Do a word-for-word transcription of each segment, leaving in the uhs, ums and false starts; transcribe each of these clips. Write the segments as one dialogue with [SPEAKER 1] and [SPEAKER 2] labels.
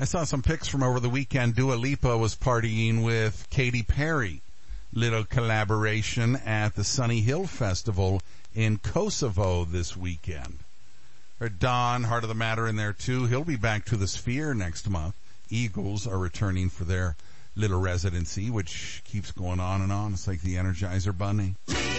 [SPEAKER 1] I saw some pics from over the weekend. Dua Lipa was partying with Katy Perry. Little collaboration at the Sunny Hill Festival in Kosovo this weekend. Or Don, Heart of the Matter in there too. He'll be back to the Sphere next month. Eagles are returning for their little residency, which keeps going on and on. It's like the Energizer Bunny.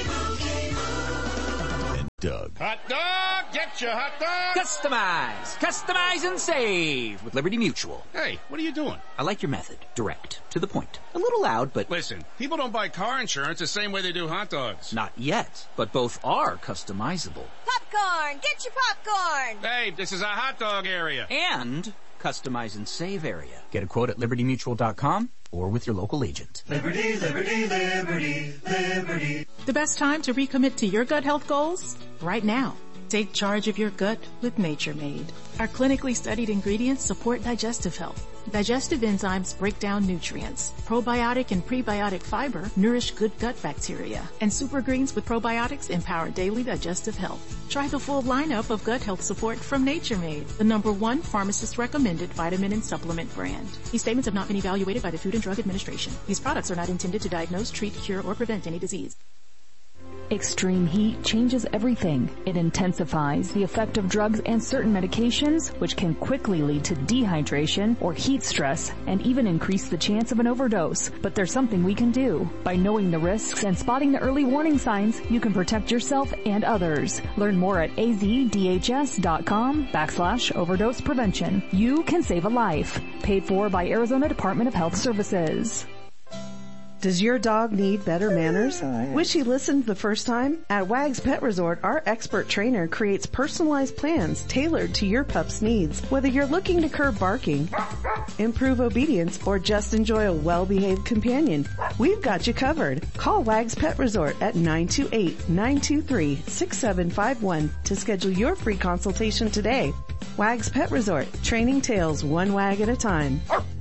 [SPEAKER 2] And Doug.
[SPEAKER 3] Hot dog! Get your hot dog!
[SPEAKER 4] Customize! Customize and save with Liberty Mutual.
[SPEAKER 3] Hey, what are you doing?
[SPEAKER 4] I like your method. Direct. To the point. A little loud, but...
[SPEAKER 3] Listen, people don't buy car insurance the same way they do hot dogs.
[SPEAKER 4] Not yet, but both are customizable.
[SPEAKER 5] Popcorn! Get your popcorn!
[SPEAKER 3] Hey, this is a hot dog area.
[SPEAKER 4] And customize and save area. Get a quote at liberty mutual dot com or with your local agent.
[SPEAKER 6] Liberty, liberty, liberty, liberty.
[SPEAKER 7] The best time to recommit to your gut health goals? Right now. Take charge of your gut with Nature Made. Our clinically studied ingredients support digestive health. Digestive enzymes break down nutrients. Probiotic and prebiotic fiber nourish good gut bacteria. And super greens with probiotics empower daily digestive health. Try the full lineup of gut health support from Nature Made, the number one pharmacist recommended vitamin and supplement brand. These statements have not been evaluated by the Food and Drug Administration. These products are not intended to diagnose, treat, cure, or prevent any disease.
[SPEAKER 8] Extreme heat changes everything. It intensifies the effect of drugs and certain medications, which can quickly lead to dehydration or heat stress and even increase the chance of an overdose. But there's something we can do. By knowing the risks and spotting the early warning signs, you can protect yourself and others. Learn more at azdhs.com backslash overdose prevention. You can save a life. Paid for by Arizona Department of Health Services.
[SPEAKER 9] Does your dog need better manners? Wish he listened the first time? At Wags Pet Resort, our expert trainer creates personalized plans tailored to your pup's needs. Whether you're looking to curb barking, improve obedience, or just enjoy a well-behaved companion, we've got you covered. Call Wags Pet Resort at nine two eight, nine two three, six seven five one to schedule your free consultation today. Wags Pet Resort, training tails one wag at a time.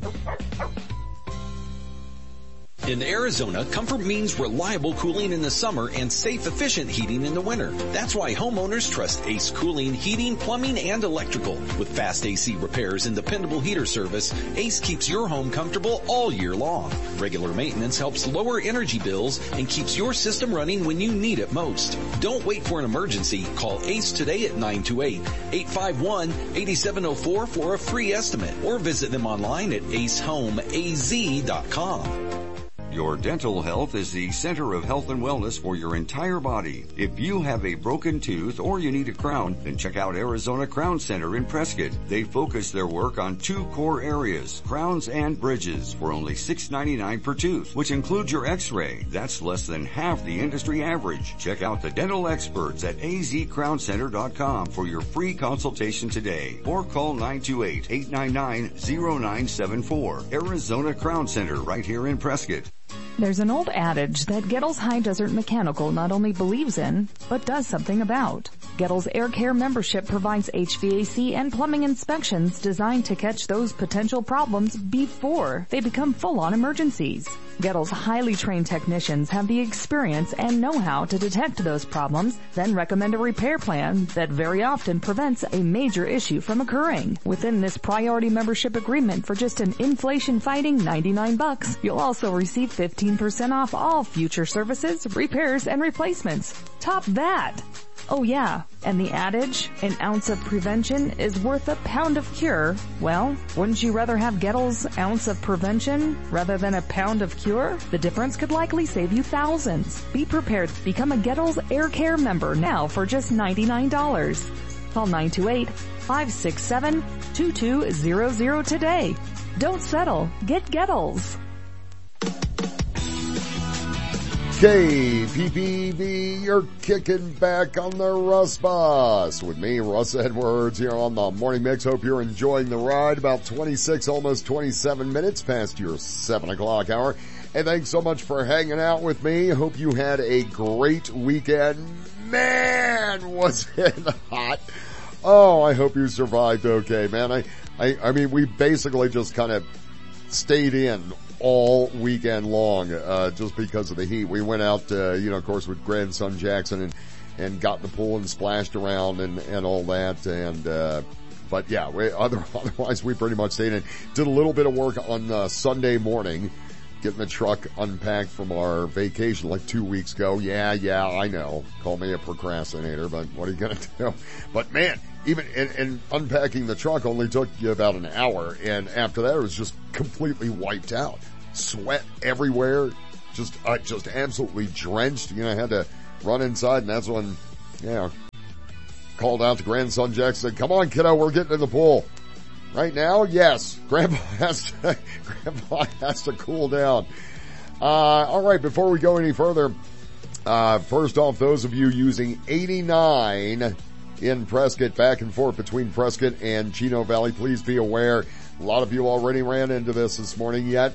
[SPEAKER 10] In Arizona, comfort means reliable cooling in the summer and safe, efficient heating in the winter. That's why homeowners trust Ace Cooling, Heating, Plumbing, and Electrical. With fast A C repairs and dependable heater service, Ace keeps your home comfortable all year long. Regular maintenance helps lower energy bills and keeps your system running when you need it most. Don't wait for an emergency. Call Ace today at nine two eight, eight five one, eight seven zero four for a free estimate or visit them online at ace home a z dot com.
[SPEAKER 11] Your dental health is the center of health and wellness for your entire body. If you have a broken tooth or you need a crown, then check out Arizona Crown Center in Prescott. They focus their work on two core areas, crowns and bridges, for only six dollars and ninety-nine cents per tooth, which includes your x-ray. That's less than half the industry average. Check out the dental experts at a z crown center dot com for your free consultation today, or call nine two eight, eight nine nine, zero nine seven four. Arizona Crown Center right here in Prescott.
[SPEAKER 8] There's an old adage that Gettles High Desert Mechanical not only believes in, but does something about. Gettles Air Care membership provides H V A C and plumbing inspections designed to catch those potential problems before they become full-on emergencies. Gettles' highly trained technicians have the experience and know-how to detect those problems, then recommend a repair plan that very often prevents a major issue from occurring. Within this priority membership agreement for just an inflation-fighting ninety-nine bucks, you'll also receive fifteen percent off all future services, repairs, and replacements. Top that! Oh yeah, and the adage, an ounce of prevention is worth a pound of cure. Well, wouldn't you rather have Gettles' ounce of prevention rather than a pound of cure? The difference could likely save you thousands. Be prepared to become a Gettles Air Care member now for just ninety-nine dollars. Call nine two eight, five six seven, two two zero zero today. Don't settle. Get Gettles.
[SPEAKER 12] K P P B, you're kicking back on the Russ Bus with me, Russ Edwards, here on the Morning Mix. Hope you're enjoying the ride. About twenty-six, almost twenty-seven minutes past your seven o'clock hour. And thanks so much for hanging out with me. Hope you had a great weekend. Man, was it hot. Oh, I hope you survived okay, man. I, I, I mean, we basically just kind of stayed in all weekend long, uh, just because of the heat. We went out, uh, you know, of course with grandson Jackson and, and got in the pool and splashed around and, and all that. And, uh, But yeah, we, other, otherwise we pretty much stayed in. Did a little bit of work on uh, Sunday morning, getting the truck unpacked from our vacation like two weeks ago. Yeah, yeah, I know. Call me a procrastinator, but what are you going to do? But man, even in, in unpacking the truck only took you about an hour. And after that, it was just completely wiped out. Sweat everywhere. Just, uh, just absolutely drenched. You know, I had to run inside, and that's when, you know, called out to grandson Jack, said, come on, kiddo, we're getting in the pool. Right now, yes, grandpa has to, grandpa has to cool down. Uh, all right, before we go any further, uh, first off, those of you using eighty-nine in Prescott, back and forth between Prescott and Chino Valley, please be aware, a lot of you already ran into this this morning, yet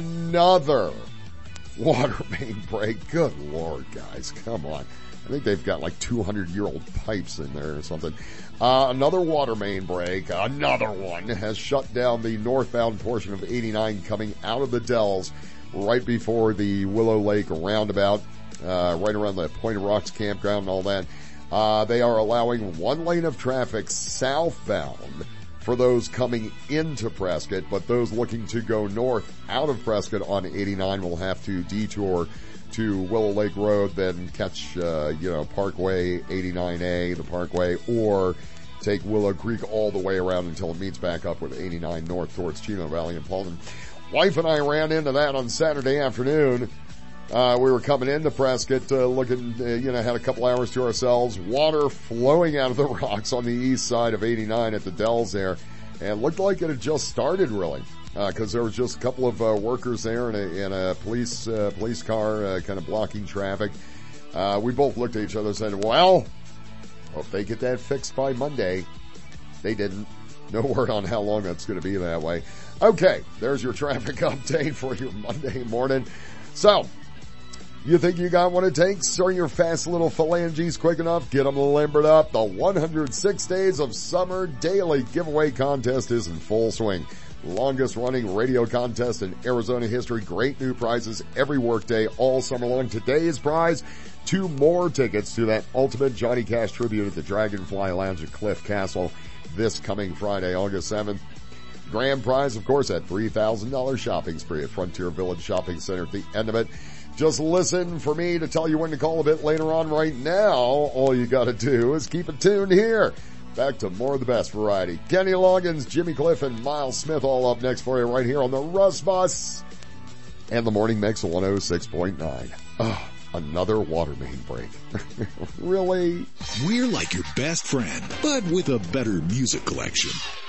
[SPEAKER 12] another water main break. Good Lord, guys, come on. I think they've got like two hundred year old pipes in there or something. Uh, another water main break, another one, has shut down the northbound portion of eighty-nine coming out of the Dells right before the Willow Lake roundabout, uh, right around the Point of Rocks campground and all that. Uh, they are allowing one lane of traffic southbound for those coming into Prescott, but those looking to go north out of Prescott on eighty-nine will have to detour to Willow Lake Road, then catch, uh, you know, Parkway eighty-nine A, the Parkway, or take Willow Creek all the way around until it meets back up with eighty-nine north towards Chino Valley and Paulden. Wife and I ran into that on Saturday afternoon. Uh, we were coming into Prescott, uh, looking, uh, you know, had a couple hours to ourselves, water flowing out of the rocks on the east side of eighty-nine at the Dells there, and looked like it had just started really. Uh, cause there was just a couple of, uh, workers there and a, and a police, uh, police car, uh, kind of blocking traffic. Uh, we both looked at each other and said, well, if they get that fixed by Monday, they didn't. No word on how long that's going to be that way. Okay. There's your traffic update for your Monday morning. So, you think you got what it takes? Are your fast little phalanges quick enough? Get them limbered up. The one hundred six Days of Summer Daily Giveaway Contest is in full swing. Longest running radio contest in Arizona history. Great new prizes every workday all summer long. Today's prize, two more tickets to that ultimate Johnny Cash tribute at the Dragonfly Lounge at Cliff Castle this coming Friday, August seventh. Grand prize, of course, at three thousand dollars shopping spree at Frontier Village Shopping Center at the end of it. Just listen for me to tell you when to call a bit later on. Right now, all you gotta do is keep it tuned here. Back to more of the best variety. Kenny Loggins, Jimmy Cliff, and Miles Smith all up next for you right here on the Russ Bus and the Morning Mix one oh six point nine. Oh, another water main break. Really?
[SPEAKER 2] We're like your best friend, but with a better music collection.